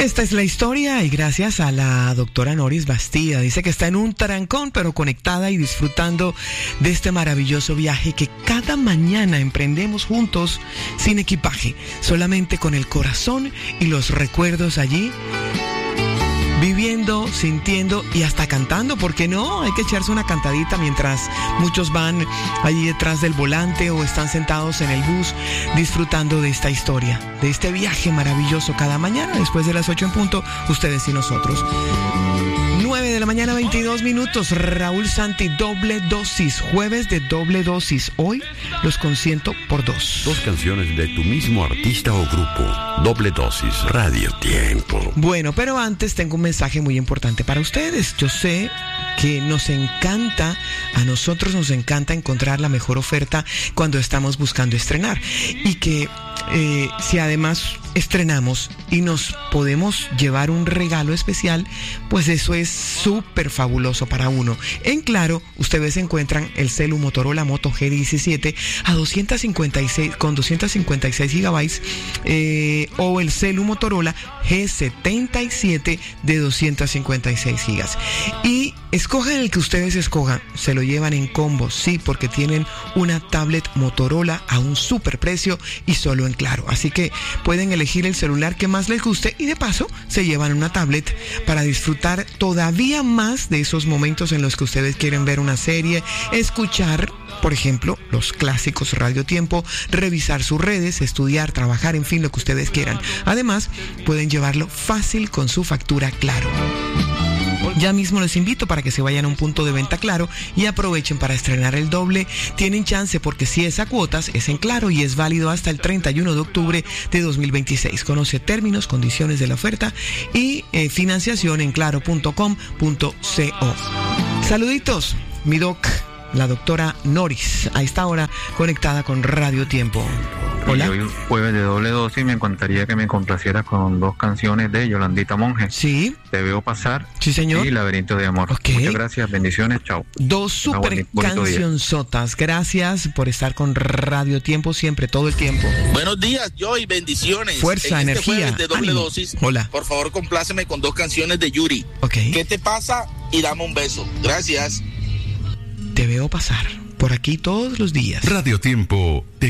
Esta es la historia y gracias a la doctora Noris Bastida. Dice que está en un trancón pero conectada y disfrutando de este maravilloso viaje que cada mañana emprendemos juntos sin equipaje, solamente con el corazón y los recuerdos allí, viviendo, sintiendo y hasta cantando, ¿por qué no? Hay que echarse una cantadita mientras muchos van allí detrás del volante o están sentados en el bus disfrutando de esta historia, de este viaje maravilloso cada mañana después de las 8 en punto, ustedes y nosotros. 9 de la mañana, 22 minutos. Raúl Santi, doble dosis, jueves de doble dosis. Hoy los consiento por dos. Dos canciones de tu mismo artista o grupo. Doble dosis, Radio Tiempo. Bueno, pero antes tengo un mensaje muy importante para ustedes. Yo sé que a nosotros nos encanta encontrar la mejor oferta cuando estamos buscando estrenar. Y que si además estrenamos y nos podemos llevar un regalo especial, pues eso es súper fabuloso para uno. En Claro, ustedes encuentran el celu Motorola Moto G17 a 256 gigabytes o el celu Motorola G77 de 256 gigas. Y escojan el que ustedes escojan, se lo llevan en combo, sí, porque tienen una tablet Motorola a un súper precio y solo en Claro. Así que pueden elegir el celular que más les guste y de paso se llevan una tablet para disfrutar todavía más de esos momentos en los que ustedes quieren ver una serie, escuchar, por ejemplo, los clásicos Radio Tiempo, revisar sus redes, estudiar, trabajar, en fin, lo que ustedes quieran. Además, pueden llevarlo fácil con su factura Claro. Ya mismo les invito para que se vayan a un punto de venta Claro y aprovechen para estrenar el doble. Tienen chance porque si es a cuotas, es en Claro y es válido hasta el 31 de octubre de 2026. Conoce términos, condiciones de la oferta y financiación en claro.com.co. Saluditos, mi doc, la doctora Noris, a esta hora conectada con Radio Tiempo. Hola. Y hoy jueves de doble dosis me encantaría que me complacieras con dos canciones de Yolandita Monge. Sí. Te veo pasar. Sí, señor. Y Laberinto de Amor. Okay. Muchas gracias, bendiciones, chao. Dos super cancionzotas. Gracias por estar con Radio Tiempo siempre, todo el tiempo. Buenos días, Joy, bendiciones. Fuerza, en energía, este jueves de doble ánimo. dosis. Hola. Por favor, compláceme con dos canciones de Yuri. Okay. ¿Qué te pasa? Y dame un beso. Gracias. Te veo pasar por aquí todos los días. Radio Tiempo te